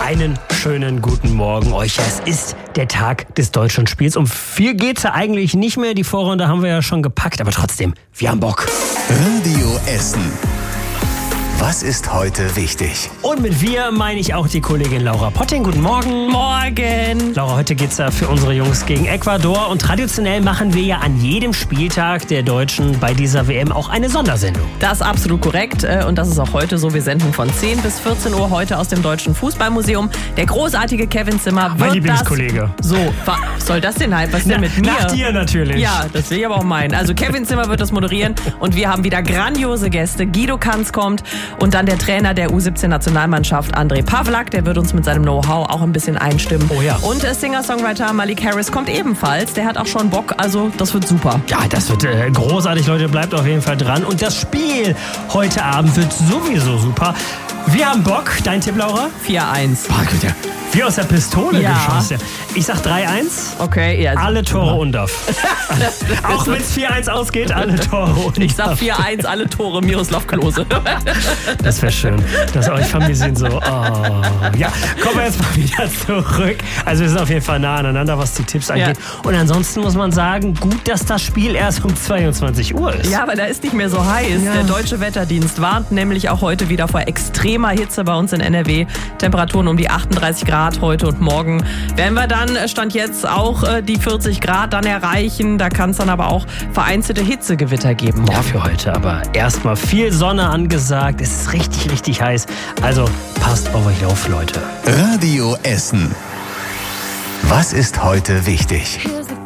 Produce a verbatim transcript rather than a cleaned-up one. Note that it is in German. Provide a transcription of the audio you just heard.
Einen schönen guten Morgen euch. Es ist der Tag des Deutschlandspiels. Um viel geht's ja eigentlich nicht mehr. Die Vorrunde haben wir ja schon gepackt, aber trotzdem, wir haben Bock. Radio Essen. Was ist heute wichtig? Und mit wir meine ich auch die Kollegin Laura Potting. Guten Morgen. Morgen. Laura, heute geht's ja für unsere Jungs gegen Ecuador. Und traditionell machen wir ja an jedem Spieltag der Deutschen bei dieser W M auch eine Sondersendung. Das ist absolut korrekt. Und das ist auch heute so. Wir senden von zehn bis vierzehn Uhr heute aus dem Deutschen Fußballmuseum. Der großartige Kevin Zimmer wird mein Lieblingskollege. Das, so, was soll das denn halt? Was Na, denn mit mir? Nach dir natürlich. Ja, das will ich aber auch meinen. Also Kevin Zimmer wird das moderieren. Und wir haben wieder grandiose Gäste. Guido Kanz kommt. Und dann der Trainer der U siebzehn Nationalmannschaft, André Pavlak, der wird uns mit seinem Know-how auch ein bisschen einstimmen. Oh ja. Und der Singer-Songwriter Malik Harris kommt ebenfalls. Der hat auch schon Bock, also das wird super. Ja, das wird äh, großartig, Leute. Bleibt auf jeden Fall dran. Und das Spiel heute Abend wird sowieso super. Wir haben Bock. Dein Tipp, Laura? vier eins. Boah, Güte. Wie aus der Pistole Ja. geschossen. Ich sag drei eins. Okay, ja. Alle Tore Undorf. Auch wenn es vier eins ausgeht, alle Tore Undorf. Ich sag vier eins, alle Tore Miroslav Klose. Das wäre schön, dass euch Familien so... Oh. Ja, kommen wir jetzt mal wieder zurück. Also wir sind auf jeden Fall nah aneinander, was die Tipps angeht. Ja. Und ansonsten muss man sagen, gut, dass das Spiel erst um zweiundzwanzig Uhr ist. Ja, aber da ist nicht mehr so heiß. Ja. Der Deutsche Wetterdienst warnt nämlich auch heute wieder vor extremer Hitze bei uns in N R W. Temperaturen um die achtunddreißig Grad heute und morgen. Werden wir dann, Stand jetzt, auch äh, die vierzig Grad dann erreichen. Da kann es dann aber auch vereinzelte Hitzegewitter geben. Ja, für heute aber erstmal viel Sonne angesagt. Es ist richtig, richtig heiß. Also passt auf euch auf, Leute. Radio Essen. Was ist heute wichtig?